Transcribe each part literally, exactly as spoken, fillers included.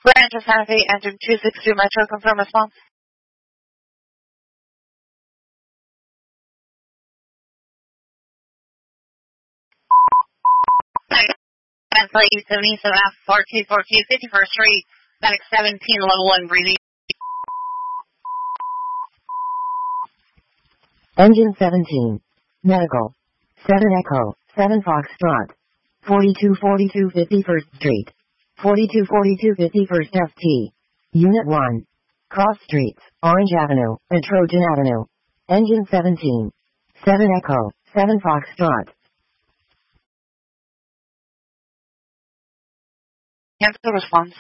Branch of Santa Fe, engine two six two Metro, confirm response. Translate seventy-seven F four two four two fifty-first Street, Medic seventeen, level one, breathing. Engine seventeen. Medical. seven Echo, seven Foxtrot. forty-two forty-two fifty-first Street. forty-two forty-two fifty-first F T. Unit one. Cross Streets, Orange Avenue, and Trojan Avenue. Engine seventeen. seven Echo, seven Foxtrot. Cancel response.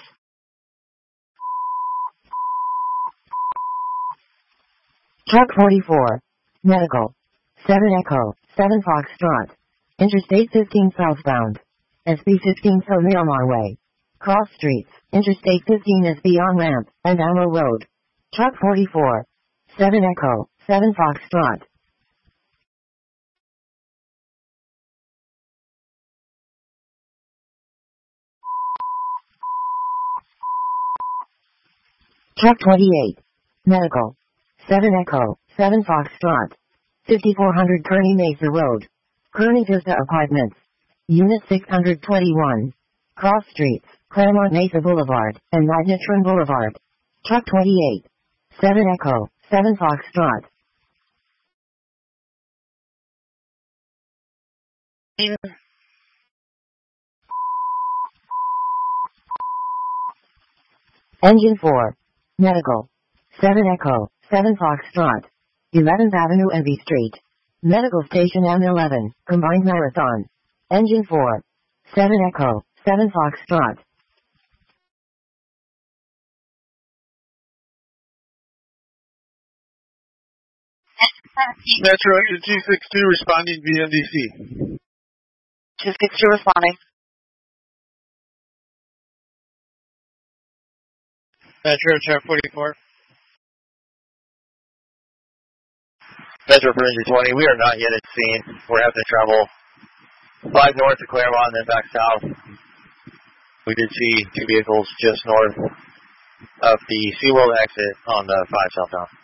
Truck forty-four. Medical. seven Echo, seven Foxtrot. Interstate fifteen southbound. S B fifteen to Miramar Way. Cross Streets, Interstate fifteen S B on ramp, and Ammo Road. Truck forty-four. seven Echo, seven Foxtrot. Truck twenty-eight. Medical. seven Echo, seven Foxtrot. fifty-four hundred Kearney Mesa Road. Kearney Vista Apartments. Unit six hundred twenty-one. Cross Streets, Claremont Mesa Boulevard, and Magnetron Boulevard. Truck twenty-eight. seven Echo, seven Foxtrot. Engine four. Medical. seven Echo, seven Foxtrot. eleventh Avenue and B Street. Medical Station M eleven, Combined Marathon. Engine four. seven Echo, seven Foxtrot. Metro Engine two six two responding V M D C. two six two responding. Metro Truck forty-four. Metro for Engine twenty, we are not yet at scene. We're having to travel five north to Claremont and then back south. We did see two vehicles just north of the SeaWorld exit on the five southbound.